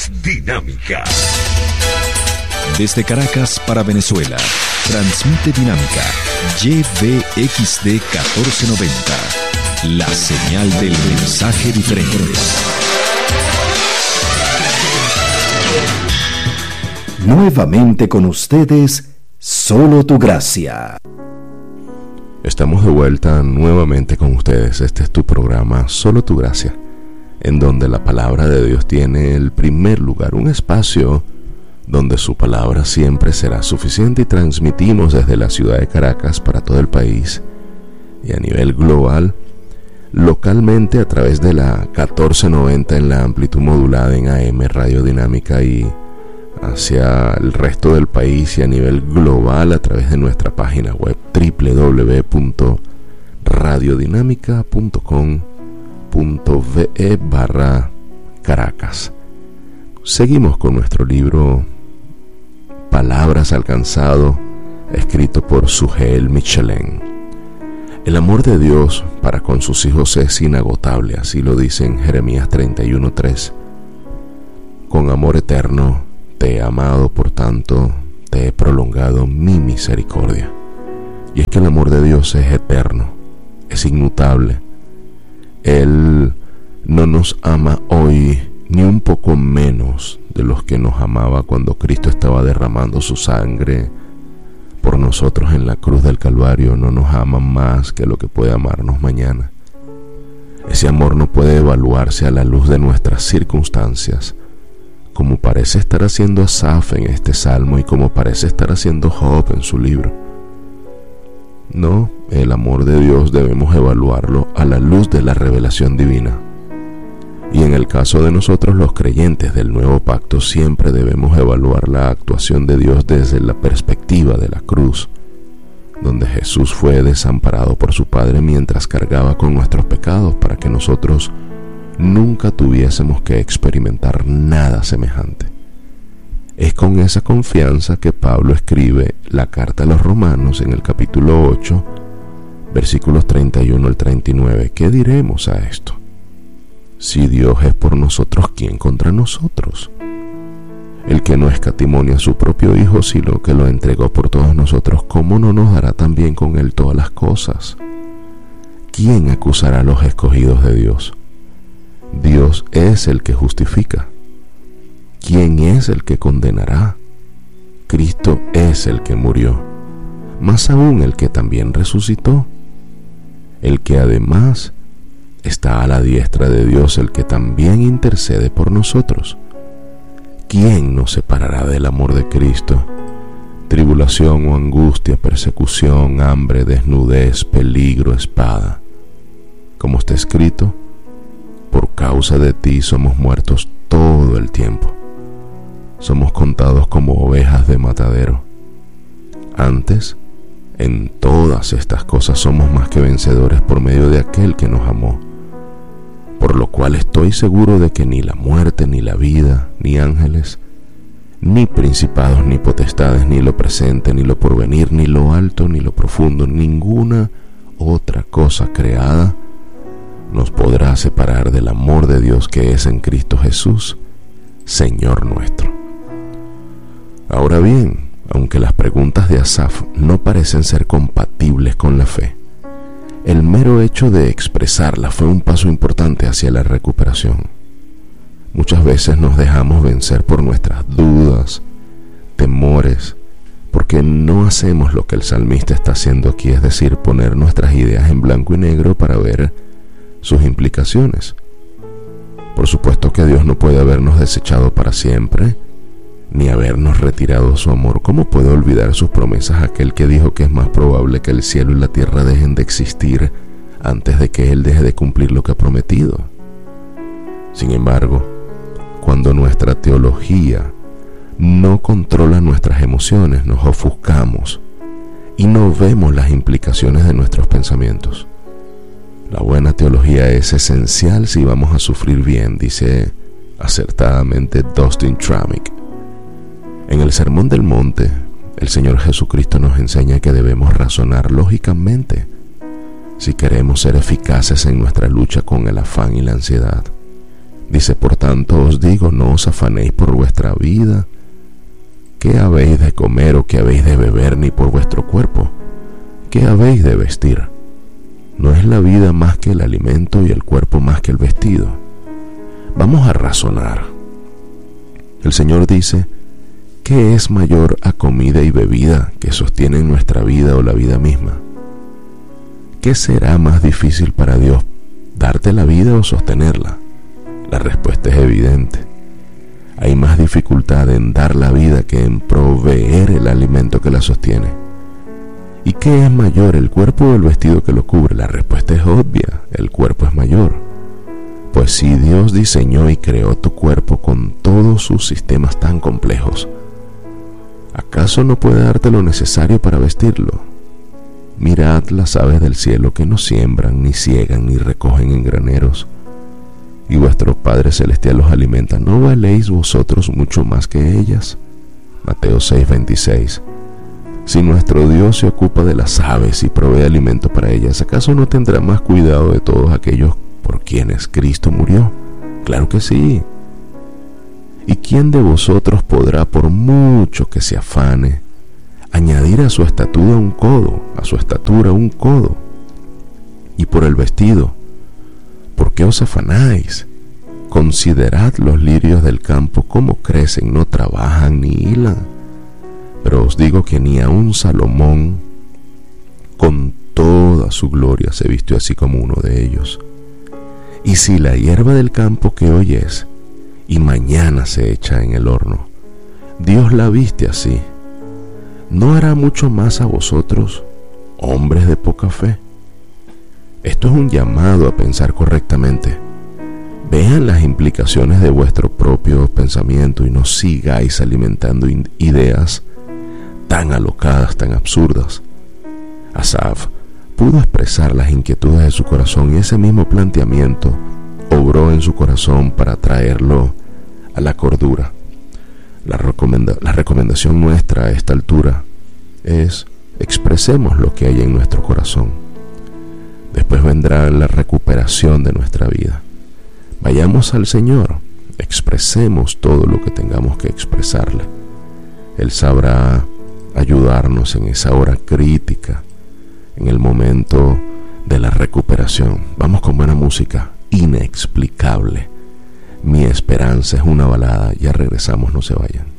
Dinámica. Desde Caracas para Venezuela, transmite Dinámica YVXD 1490, la señal del mensaje diferente. Nuevamente con ustedes, Solo tu Gracia. Estamos de vuelta nuevamente con ustedes. Este es tu programa Solo tu Gracia, en donde la palabra de Dios tiene el primer lugar, un espacio donde su palabra siempre será suficiente, y transmitimos desde la ciudad de Caracas para todo el país y a nivel global, localmente a través de la 1490 en la amplitud modulada en AM Radio Dinámica, y hacia el resto del país y a nivel global a través de nuestra página web www.radiodinamica.com.ve/Caracas. Seguimos con nuestro libro Palabras Alcanzado, escrito por Sugel Michelin. El amor de Dios para con sus hijos es inagotable, así lo dice en Jeremías 31:3. Con amor eterno te he amado, por tanto te he prolongado mi misericordia. Y es que el amor de Dios es eterno, es inmutable. Él no nos ama hoy ni un poco menos de los que nos amaba cuando Cristo estaba derramando su sangre por nosotros en la cruz del Calvario. No nos ama más que lo que puede amarnos mañana. Ese amor no puede evaluarse a la luz de nuestras circunstancias, como parece estar haciendo Asaf en este salmo y como parece estar haciendo Job en su libro. No, el amor de Dios debemos evaluarlo a la luz de la revelación divina. Y en el caso de nosotros los creyentes del nuevo pacto, siempre debemos evaluar la actuación de Dios desde la perspectiva de la cruz, donde Jesús fue desamparado por su Padre mientras cargaba con nuestros pecados para que nosotros nunca tuviésemos que experimentar nada semejante. Es con esa confianza que Pablo escribe la carta a los Romanos en el capítulo 8, versículos 31 al 39. ¿Qué diremos a esto? Si Dios es por nosotros, ¿quién contra nosotros? El que no escatimó a su propio Hijo, sino que lo entregó por todos nosotros, ¿cómo no nos dará también con él todas las cosas? ¿Quién acusará a los escogidos de Dios? Dios es el que justifica. ¿Quién es el que condenará? Cristo es el que murió, más aún el que también resucitó, el que además está a la diestra de Dios, el que también intercede por nosotros. ¿Quién nos separará del amor de Cristo? Tribulación o angustia, persecución, hambre, desnudez, peligro, espada. Como está escrito, por causa de ti somos muertos todo el tiempo. Somos contados como ovejas de matadero. Antes, en todas estas cosas somos más que vencedores por medio de aquel que nos amó. Por lo cual estoy seguro de que ni la muerte, ni la vida, ni ángeles, ni principados, ni potestades, ni lo presente, ni lo porvenir, ni lo alto, ni lo profundo, ninguna otra cosa creada nos podrá separar del amor de Dios que es en Cristo Jesús, Señor nuestro. Ahora bien, aunque las preguntas de Asaf no parecen ser compatibles con la fe, el mero hecho de expresarla fue un paso importante hacia la recuperación. Muchas veces nos dejamos vencer por nuestras dudas, temores, porque no hacemos lo que el salmista está haciendo aquí, es decir, poner nuestras ideas en blanco y negro para ver sus implicaciones. Por supuesto que Dios no puede habernos desechado para siempre, ni habernos retirado su amor. ¿Cómo puede olvidar sus promesas aquel que dijo que es más probable que el cielo y la tierra dejen de existir antes de que Él deje de cumplir lo que ha prometido? Sin embargo, cuando nuestra teología no controla nuestras emociones, nos ofuscamos y no vemos las implicaciones de nuestros pensamientos. La buena teología es esencial si vamos a sufrir bien, dice acertadamente Dustin Tramick. En el Sermón del Monte, el Señor Jesucristo nos enseña que debemos razonar Dice, por tanto os digo, no os afanéis por vuestra vida, qué habéis de comer o qué habéis de beber, ni por vuestro cuerpo, qué habéis de vestir. ¿No es la vida más que el alimento y el cuerpo más que el vestido? Vamos a razonar. El Señor dice, ¿qué es mayor a comida y bebida que sostienen nuestra vida o la vida misma? ¿Qué será más difícil para Dios, darte la vida o sostenerla? La respuesta es evidente. Hay más dificultad en dar la vida que en proveer el alimento que la sostiene. ¿Y qué es mayor, el cuerpo o el vestido que lo cubre? La respuesta es obvia, el cuerpo es mayor. Pues si Dios diseñó y creó tu cuerpo con todos sus sistemas tan complejos, ¿acaso no puede darte lo necesario para vestirlo? Mirad las aves del cielo que no siembran, ni siegan, ni recogen en graneros, y vuestro Padre Celestial los alimenta. ¿No valéis vosotros mucho más que ellas? Mateo 6:26. Si nuestro Dios se ocupa de las aves y provee alimento para ellas, ¿acaso no tendrá más cuidado de todos aquellos por quienes Cristo murió? Claro que sí. ¿Y quién de vosotros podrá, por mucho que se afane, añadir a su estatura un codo? Y por el vestido, ¿por qué os afanáis? Considerad los lirios del campo, cómo crecen, no trabajan ni hilan. Pero os digo que ni aun Salomón, con toda su gloria, se vistió así como uno de ellos. Y si la hierba del campo que hoy es, y mañana se echa en el horno, Dios la viste así, ¿no hará mucho más a vosotros, hombres de poca fe? Esto es un llamado a pensar correctamente. Vean las implicaciones de vuestro propio pensamiento y no sigáis alimentando ideas tan alocadas, tan absurdas. Asaf pudo expresar las inquietudes de su corazón y ese mismo planteamiento obró en su corazón para traerlo a la cordura. La recomendación nuestra a esta altura es: expresemos lo que hay en nuestro corazón. Después vendrá la recuperación de nuestra vida. Vayamos al Señor, expresemos todo lo que tengamos que expresarle. Él sabrá ayudarnos en esa hora crítica, en el momento de la recuperación. Vamos con buena música. Inexplicable. Mi esperanza es una balada. Ya regresamos, no se vayan.